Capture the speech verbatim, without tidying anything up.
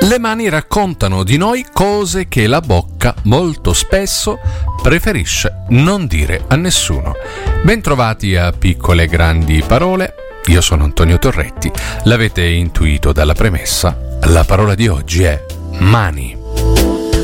Le mani raccontano di noi cose che la bocca molto spesso preferisce non dire a nessuno. Bentrovati a Piccole e Grandi Parole, io sono Antonio Torretti. L'avete intuito dalla premessa, la parola di oggi è mani.